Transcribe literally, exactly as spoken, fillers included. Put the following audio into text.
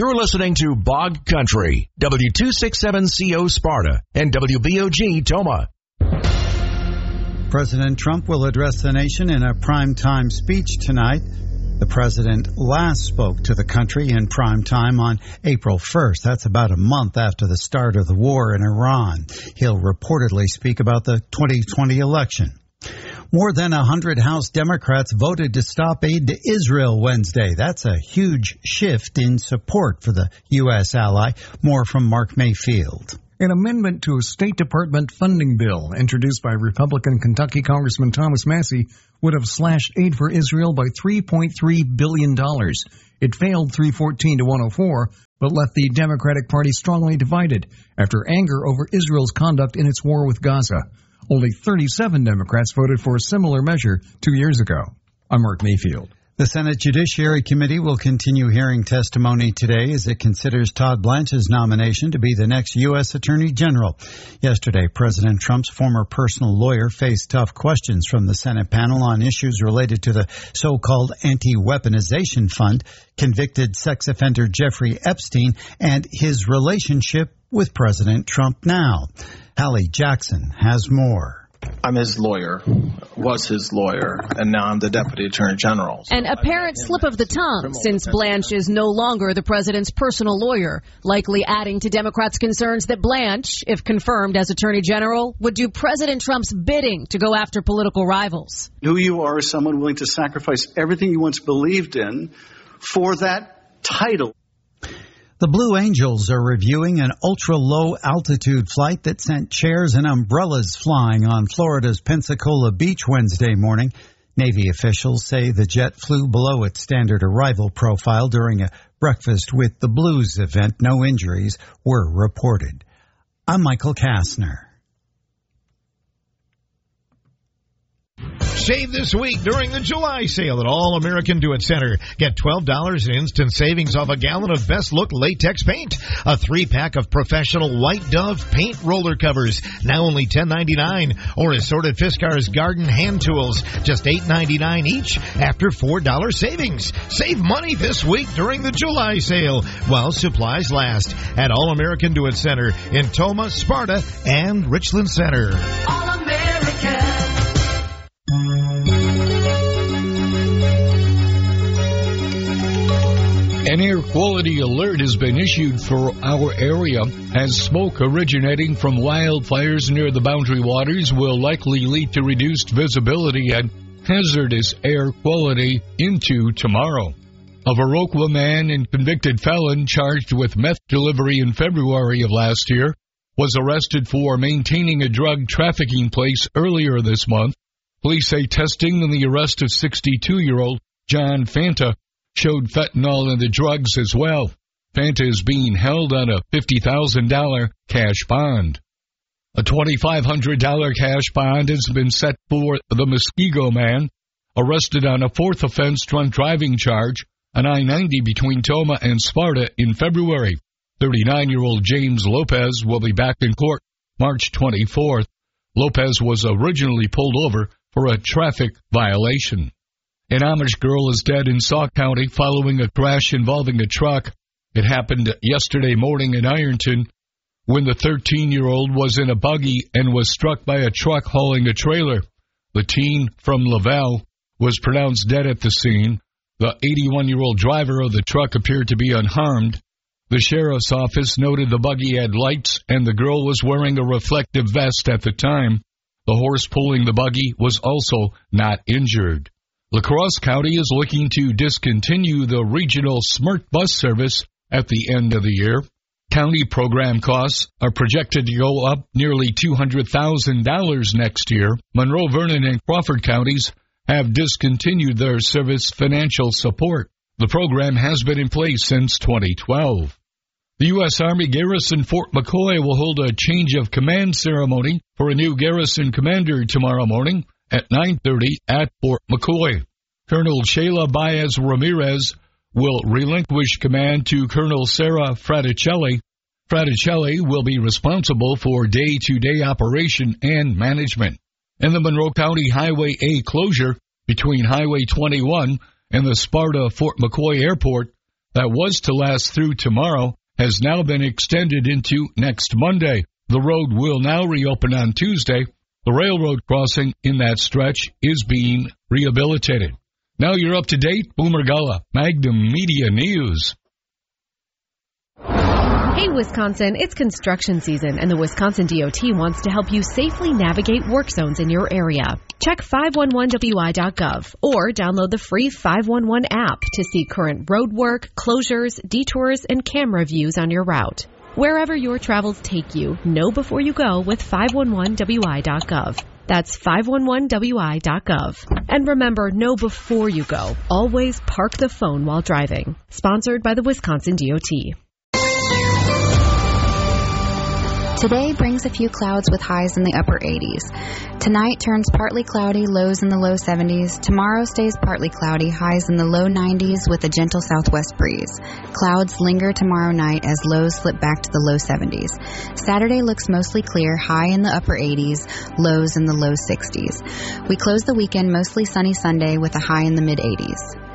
You're listening to Bog Country, W two sixty-seven C O Sparta and W B O G Toma. President Trump will address the nation in a primetime speech tonight. The president last spoke to the country in prime time on April first. That's about a month after the start of the war in Iran. He'll reportedly speak about the twenty twenty election. More than one hundred House Democrats voted to stop aid to Israel Wednesday. That's a huge shift in support for the U S ally. More from Mark Mayfield. An amendment to a State Department funding bill introduced by Republican Kentucky Congressman Thomas Massie would have slashed aid for Israel by three point three billion dollars. It failed three fourteen to one oh four, but left the Democratic Party strongly divided after anger over Israel's conduct in its war with Gaza. Only thirty-seven Democrats voted for a similar measure two years ago. I'm Mark Mayfield. The Senate Judiciary Committee will continue hearing testimony today as it considers Todd Blanche's nomination to be the next U S Attorney General. Yesterday, President Trump's former personal lawyer faced tough questions from the Senate panel on issues related to the so-called anti-weaponization fund, convicted sex offender Jeffrey Epstein, and his relationship with President Trump now. Hallie Jackson has more. I'm his lawyer, was his lawyer, and now I'm the Deputy Attorney General. An apparent slip of the tongue, since Blanche is no longer the president's personal lawyer, likely adding to Democrats' concerns that Blanche, if confirmed as Attorney General, would do President Trump's bidding to go after political rivals. Who you are is someone willing to sacrifice everything you once believed in for that title. The Blue Angels are reviewing an ultra-low altitude flight that sent chairs and umbrellas flying on Florida's Pensacola Beach Wednesday morning. Navy officials say the jet flew below its standard arrival profile during a Breakfast with the Blues event. No injuries were reported. I'm Michael Kastner. Save this week during the July sale at All American Do-It Center. Get twelve dollars in instant savings off a gallon of Best Look latex paint. A three-pack of professional White Dove paint roller covers, now only ten ninety-nine. Or assorted Fiskars garden hand tools, just eight ninety-nine each after four dollars savings. Save money this week during the July sale while supplies last at All American Do-It Center in Toma, Sparta, and Richland Center. All American. An air quality alert has been issued for our area as smoke originating from wildfires near the Boundary Waters will likely lead to reduced visibility and hazardous air quality into tomorrow. A Viroqua man and convicted felon charged with meth delivery in February of last year was arrested for maintaining a drug trafficking place earlier this month. Police say testing and the arrest of sixty-two-year-old John Fanta showed fentanyl in the drugs as well. Fanta is being held on a fifty thousand dollars cash bond. A twenty-five hundred dollars cash bond has been set for the Muskego man, arrested on a fourth offense drunk driving charge on I ninety between Toma and Sparta in February. thirty-nine-year-old James Lopez will be back in court March twenty-fourth. Lopez was originally pulled over for a traffic violation. An Amish girl is dead in Sauk County following a crash involving a truck. It happened yesterday morning in Ironton when the thirteen-year-old was in a buggy and was struck by a truck hauling a trailer. The teen from Laval was pronounced dead at the scene. The eighty-one-year-old driver of the truck appeared to be unharmed. The sheriff's office noted the buggy had lights and the girl was wearing a reflective vest at the time. The horse pulling the buggy was also not injured. La Crosse County is looking to discontinue the regional SMART bus service at the end of the year. County program costs are projected to go up nearly two hundred thousand dollars next year. Monroe, Vernon, and Crawford counties have discontinued their service financial support. The program has been in place since twenty twelve. The U S Army Garrison Fort McCoy will hold a change of command ceremony for a new garrison commander tomorrow morning at nine thirty at Fort McCoy. Colonel Sheila Baez Ramirez will relinquish command to Colonel Sarah Fraticelli. Fraticelli will be responsible for day-to-day operation and management. And the Monroe County Highway A closure between Highway twenty-one and the Sparta Fort McCoy Airport that was to last through tomorrow has now been extended into next Monday. The road will now reopen on Tuesday. The railroad crossing in that stretch is being rehabilitated. Now you're up to date. Boomer Gullah, Magnum Media News. Hey, Wisconsin, it's construction season, and the Wisconsin D O T wants to help you safely navigate work zones in your area. Check five one one W I dot gov or download the free five one one app to see current road work, closures, detours, and camera views on your route. Wherever your travels take you, know before you go with five one one W I dot gov. That's five one one W I dot gov. And remember, know before you go. Always park the phone while driving. Sponsored by the Wisconsin D O T. Today brings a few clouds with highs in the upper eighties. Tonight turns partly cloudy, lows in the low seventies. Tomorrow stays partly cloudy, highs in the low nineties with a gentle southwest breeze. Clouds linger tomorrow night as lows slip back to the low seventies. Saturday looks mostly clear, high in the upper eighties, lows in the low sixties. We close the weekend mostly sunny Sunday with a high in the mid eighties.